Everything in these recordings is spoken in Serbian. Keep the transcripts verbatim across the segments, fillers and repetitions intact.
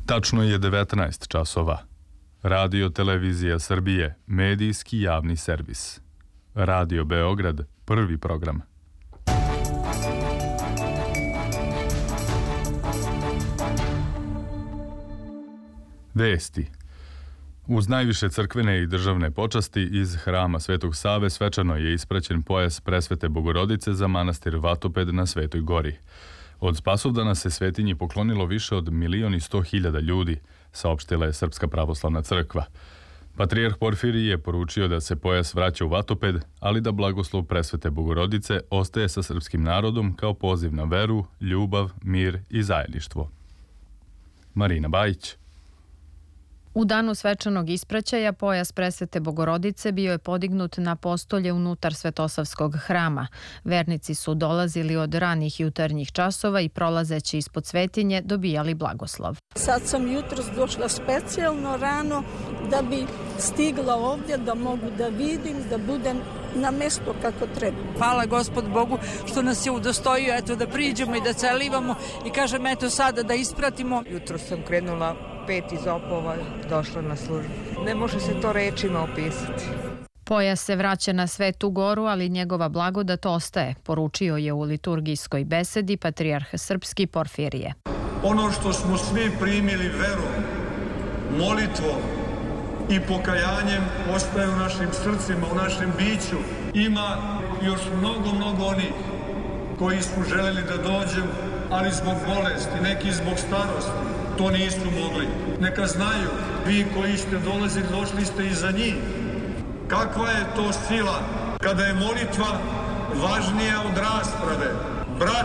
Tačno je devetnaest časova. Radio Televizija Srbije, medijski javni servis. Radio Beograd, prvi program. Vesti. Uz najviše crkvene i državne počasti iz Hrama Svetog Save svečano je ispraćen pojas Presvete Bogorodice za manastir Vatoped na Svetoj Gori. Od Spasovdana se svetinji poklonilo više od milion i sto hiljada ljudi, saopštila je Srpska pravoslavna crkva. Patrijarh Porfirij je poručio da se pojas vraća u Vatoped, ali da blagoslov Presvete Bogorodice ostaje sa srpskim narodom kao poziv na veru, ljubav, mir i zajedništvo. Marina Bajić. U danu svečanog ispraćaja pojas Presvete Bogorodice bio je podignut na postolje unutar Svetosavskog hrama. Vernici su dolazili od ranih jutarnjih časova i prolazeći ispod svetinje dobijali blagoslov. Sad sam jutros došla specijalno rano da bi stigla ovdje, da mogu da vidim, da budem na mjesto kako treba. Hvala Gospod Bogu što nas je udostojio eto da priđemo i da celivamo i kažem eto sada da ispratimo. Jutro sam krenula pet iz Opova, došla na službu. Ne može se to rečima opisati. Pojas se vraća na Svetu Goru, ali njegova blagodat ostaje, poručio je u liturgijskoj besedi patrijarh srpski Porfirije. Ono što smo svi primili verom, molitvom i pokajanjem ostaje u našim srcima, u našem biću. Ima još mnogo, mnogo onih koji su želeli da dođu, ali zbog bolesti, neki zbog starosti, to nisu mogli. Neka znaju, vi koji ste dolazili, došli ste iza njih. Kakva je to sila kada je molitva važnija od rasprave, brat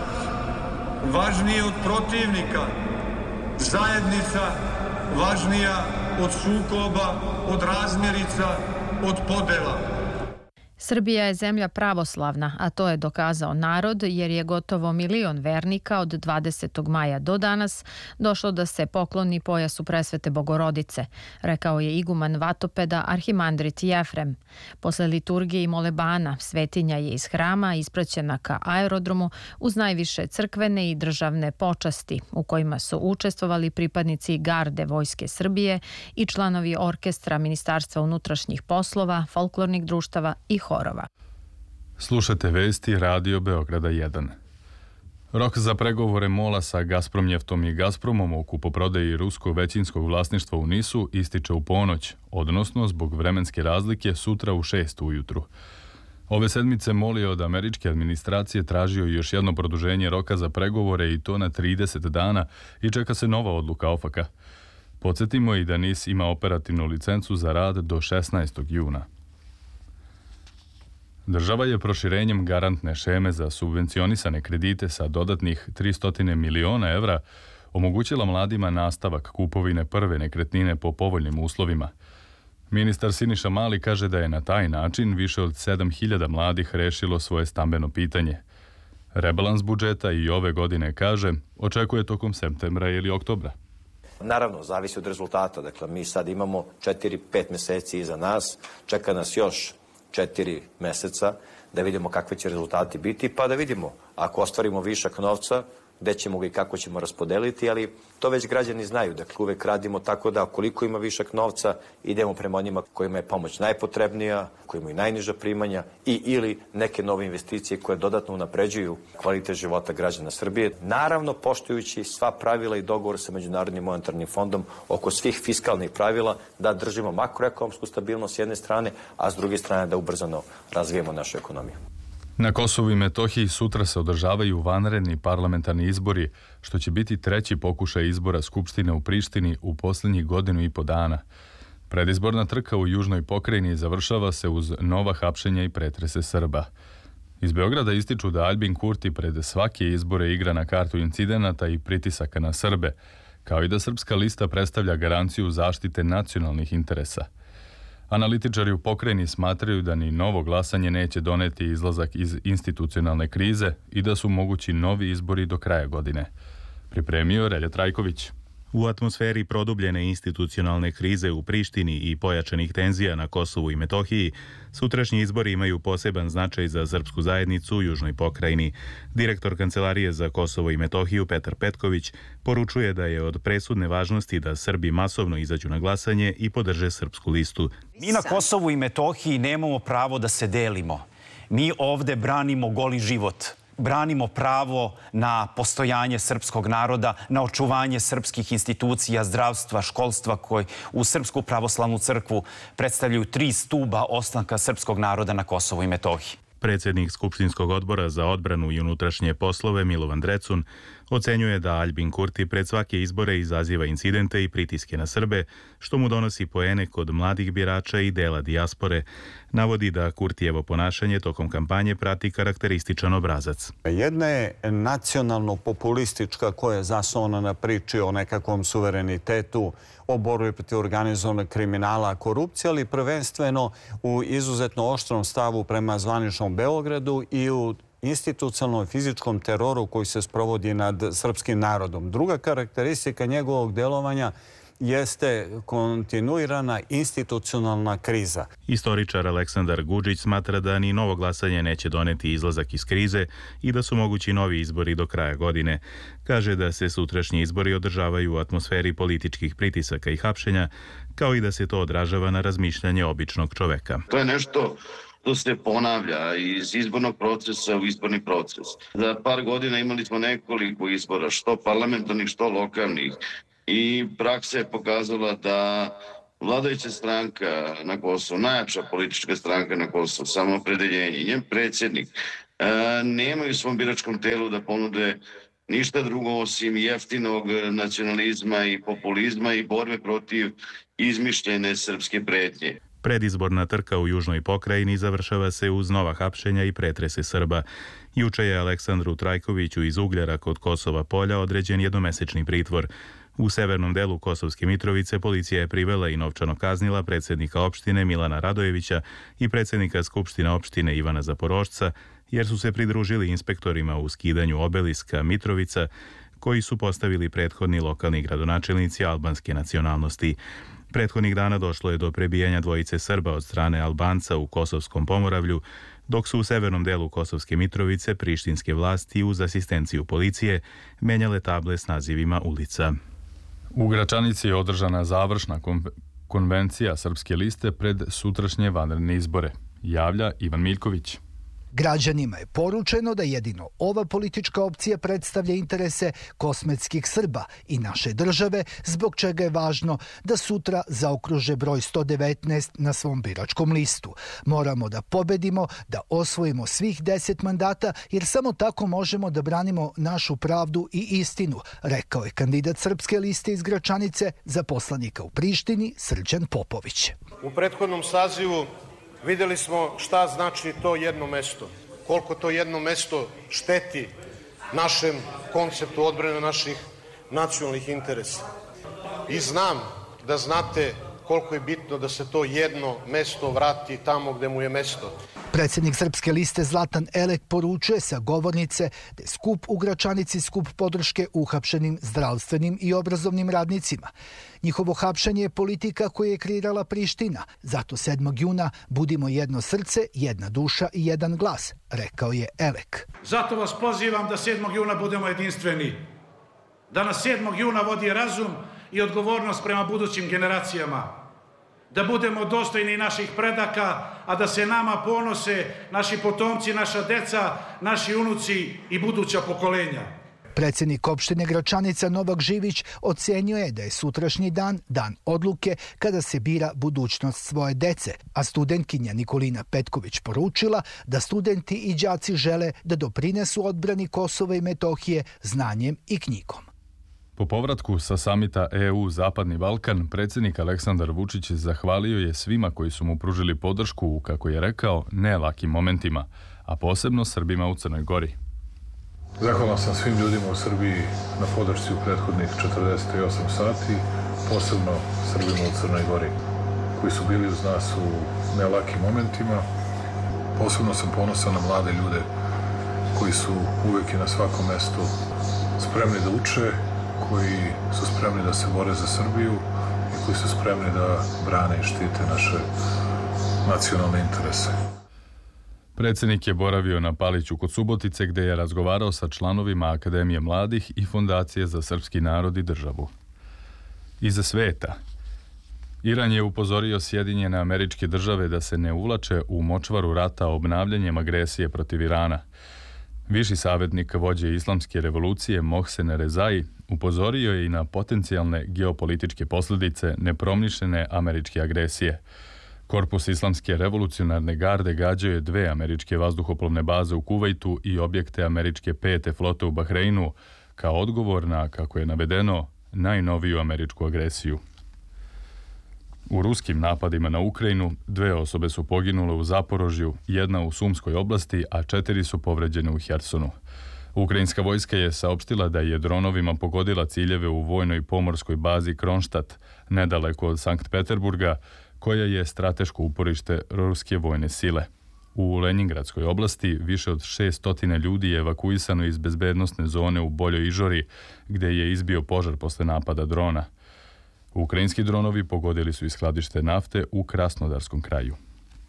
važnije od protivnika, zajednica važnija od sukoba, od razmjerica, od podela. Srbija je zemlja pravoslavna, a to je dokazao narod jer je gotovo milion vernika od dvadesetog maja do danas došlo da se pokloni pojasu Presvete Bogorodice, rekao je iguman Vatopeda arhimandrit Jefrem. Posle liturgije i molebana svetinja je iz hrama ispraćena ka aerodromu uz najviše crkvene i državne počasti u kojima su učestvovali pripadnici garde Vojske Srbije i članovi orkestra Ministarstva unutrašnjih poslova, folklornih društava i horova. Slušate vesti Radio Beograda jedan. Rok za pregovore MOL-a sa Gazpromnjeftom i Gazpromom o kupoprodaji ruskog većinskog vlasništva u Nisu ističe u ponoć, odnosno zbog vremenske razlike sutra u šest ujutru. Ove sedmice MOL je od američke administracije tražio još jedno produženje roka za pregovore i to na trideset dana i čeka se nova odluka O F A K-a. Podsjetimo i da Nis ima operativnu licencu za rad do šesnaestog juna. Država je proširenjem garantne šeme za subvencionisane kredite sa dodatnih tristo miliona evra omogućila mladima nastavak kupovine prve nekretnine po povoljnim uslovima. Ministar Siniša Mali kaže da je na taj način više od sedam hiljada mladih rešilo svoje stambeno pitanje. Rebalans budžeta i ove godine, kaže, očekuje tokom septembra ili oktobra. Naravno, zavisi od rezultata. Dakle, mi sad imamo četiri pet meseci iza nas, čeka nas još četiri meseca da vidimo kakvi će rezultati biti, pa da vidimo ako ostvarimo višak novca, gde ćemo ga i kako ćemo raspodeliti, ali to već građani znaju. Dakle, uvek radimo tako da koliko ima višak novca, idemo prema onima kojima je pomoć najpotrebnija, koji imaju najniža primanja i ili neke nove investicije koje dodatno unapređuju kvalitet života građana Srbije. Naravno, poštujući sva pravila i dogovor sa Međunarodnim monetarnim fondom oko svih fiskalnih pravila da držimo makroekonomsku stabilnost s jedne strane, a s druge strane da ubrzano razvijemo našu ekonomiju. Na Kosovu i Metohiji sutra se održavaju vanredni parlamentarni izbori, što će biti treći pokušaj izbora Skupštine u Prištini u posljednjih godinu i po dana. Predizborna trka u južnoj pokrajini završava se uz nova hapšenja i pretrese Srba. Iz Beograda ističu da Aljbin Kurti pred svake izbore igra na kartu incidenata i pritisaka na Srbe, kao i da srpska lista predstavlja garanciju zaštite nacionalnih interesa. Analitičari u pokrajini smatraju da ni novo glasanje neće doneti izlazak iz institucionalne krize i da su mogući novi izbori do kraja godine. Pripremio Relja Trajković. U atmosferi produbljene institucionalne krize u Prištini i pojačanih tenzija na Kosovu i Metohiji, sutrašnji izbori imaju poseban značaj za srpsku zajednicu u južnoj pokrajini. Direktor Kancelarije za Kosovo i Metohiju Petar Petković poručuje da je od presudne važnosti da Srbi masovno izađu na glasanje i podrže srpsku listu. Mi na Kosovu i Metohiji nemamo pravo da se delimo. Mi ovde branimo goli život. Branimo pravo na postojanje srpskog naroda, na očuvanje srpskih institucija, zdravstva, školstva koji u Srpsku pravoslavnu crkvu predstavljaju tri stuba ostanka srpskog naroda na Kosovu i Metohiji. Predsjednik Skupštinskog odbora za odbranu i unutrašnje poslove Milovan Drecun ocenjuje da Aljbin Kurti pred svake izbore izaziva incidente i pritiske na Srbe, što mu donosi poene kod mladih birača i dela dijaspore. Navodi da Kurtijevo ponašanje tokom kampanje prati karakterističan obrazac. Jedna je nacionalno-populistička koja je zasnovana na priči o nekakvom suverenitetu, o borbi protiv organizovanog kriminala, korupcije, ali prvenstveno u izuzetno oštrom stavu prema zvaničnom Beogradu i u institucionalnom fizičkom teroru koji se sprovodi nad srpskim narodom. Druga karakteristika njegovog delovanja jeste kontinuirana institucionalna kriza. Istoričar Aleksandar Gudžić smatra da ni novo glasanje neće doneti izlazak iz krize i da su mogući novi izbori do kraja godine. Kaže da se sutrašnji izbori održavaju u atmosferi političkih pritisaka i hapšenja, kao i da se to odražava na razmišljanje običnog čoveka. To je nešto to se ponavlja iz izbornog procesa u izborni proces. Za par godina imali smo nekoliko izbora, što parlamentarnih, što lokalnih. I praksa je pokazala da vladajuća stranka na Kosovu, najjača politička stranka na Kosovu, Samoopredeljenje, njen predsjednik, nemaju u svom biračkom telu da ponude ništa drugo osim jeftinog nacionalizma i populizma i borbe protiv izmišljene srpske pretnje. Predizborna trka u južnoj pokrajini završava se uz nova hapšenja i pretrese Srba. Juče je Aleksandru Trajkoviću iz Ugljara kod Kosova Polja određen jednomesečni pritvor. U severnom delu Kosovske Mitrovice policija je privela i novčano kaznila predsjednika opštine Milana Radojevića i predsjednika Skupštine opštine Ivana Zaporošca, jer su se pridružili inspektorima u skidanju obeliska Mitrovica, koji su postavili prethodni lokalni gradonačelnici albanske nacionalnosti. Prethodnih dana došlo je do prebijanja dvojice Srba od strane Albanca u Kosovskom Pomoravlju, dok su u severnom delu Kosovske Mitrovice prištinske vlasti uz asistenciju policije menjale table s nazivima ulica. U Gračanici je održana završna konvencija Srpske liste pred sutrašnje vanredne izbore. Javlja Ivan Miljković. Građanima je poručeno da jedino ova politička opcija predstavlja interese kosmetskih Srba i naše države, zbog čega je važno da sutra zaokruže broj sto devetnaest na svom biračkom listu. Moramo da pobedimo, da osvojimo svih deset mandata, jer samo tako možemo da branimo našu pravdu i istinu, rekao je kandidat Srpske liste iz Gračanice za poslanika u Prištini Srđan Popović. U prethodnom sazivu vidjeli smo šta znači to jedno mesto, koliko to jedno mesto šteti našem konceptu odbrane naših nacionalnih interesa. I znam da znate koliko je bitno da se to jedno mesto vrati tamo gde mu je mesto. Predsjednik Srpske liste Zlatan Elek poručuje sa govornice da je skup u Gračanici skup podrške uhapšenim zdravstvenim i obrazovnim radnicima. Njihovo hapšenje je politika koju je kreirala Priština. Zato sedmog juna budimo jedno srce, jedna duša i jedan glas, rekao je Elek. Zato vas pozivam da sedmog juna budemo jedinstveni. Da nas sedmog juna vodi razum i odgovornost prema budućim generacijama. Da budemo dostojni naših predaka, a da se nama ponose naši potomci, naša deca, naši unuci i buduća pokolenja. Predsjednik opštine Gračanica Novak Živić ocenio je da je sutrašnji dan dan odluke kada se bira budućnost svoje dece, a studentkinja Nikolina Petković poručila da studenti i đaci žele da doprinesu odbrani Kosova i Metohije znanjem i knjigom. Po povratku sa samita E U Zapadni Balkan, predsjednik Aleksandar Vučić zahvalio je svima koji su mu pružili podršku u, kako je rekao, ne lakim momentima, a posebno Srbima u Crnoj Gori. Zahvalan sam svim ljudima u Srbiji na podršci u prethodnih četrdeset osam sati, posebno Srbima u Crnoj Gori, koji su bili uz nas u nelakim momentima. Posebno sam ponosan na mlade ljude koji su uvijek i na svakom mestu spremni da uče, koji su spremni da se bore za Srbiju i koji su spremni da brane i štite naše nacionalne interese. Predsjednik je boravio na Paliću kod Subotice gdje je razgovarao sa članovima Akademije mladih i Fondacije za srpski narod i državu. Iza sveta. Iran je upozorio Sjedinjene Američke Države da se ne uvlače u močvaru rata obnavljanjem agresije protiv Irana. Viši savjetnik vođe islamske revolucije Mohsen Rezai upozorio je i na potencijalne geopolitičke posljedice nepromišljene američke agresije. Korpus Islamske revolucionarne garde gađao je dve američke vazduhoplovne baze u Kuvajtu i objekte američke pete flote u Bahreinu kao odgovor na, kako je navedeno, najnoviju američku agresiju. U ruskim napadima na Ukrajinu dve osobe su poginule u Zaporožju, jedna u Sumskoj oblasti, a četiri su povređene u Hersonu. Ukrajinska vojska je saopštila da je dronovima pogodila ciljeve u vojnoj pomorskoj bazi Kronštat, nedaleko od Sankt Peterburga, koja je strateško uporište ruske vojne sile. U Lenjingradskoj oblasti više od šesnaest ljudi je evakuisano iz bezbednosne zone u Boljoj Ižori, gdje je izbio požar posle napada drona. Ukrajinski dronovi pogodili su i skladište nafte u Krasnodarskom kraju.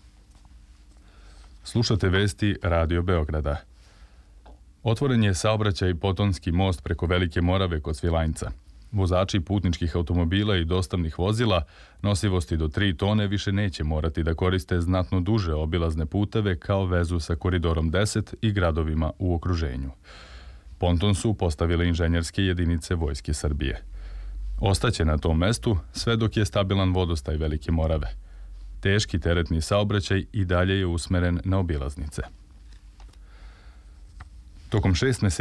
Slušate vesti Radio Beograda. Otvoren je saobraćaj potonski most preko Velike Morave kod Svilajnca. Vozači putničkih automobila i dostavnih vozila nosivosti do tri tone više neće morati da koriste znatno duže obilazne puteve kao vezu sa Koridorom deset i gradovima u okruženju. Ponton su postavile inženjerske jedinice Vojske Srbije. Ostaće na tom mestu sve dok je stabilan vodostaj Velike Morave. Teški teretni saobraćaj i dalje je usmeren na obilaznice. Tokom šest mjeseci